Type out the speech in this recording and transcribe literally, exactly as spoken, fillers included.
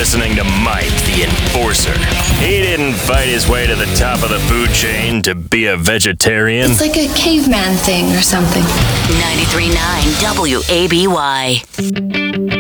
listening to Mike the Enforcer. He didn't fight his way to the top of the food chain to be a vegetarian. It's like a caveman thing or something. ninety-three point nine W A B Y.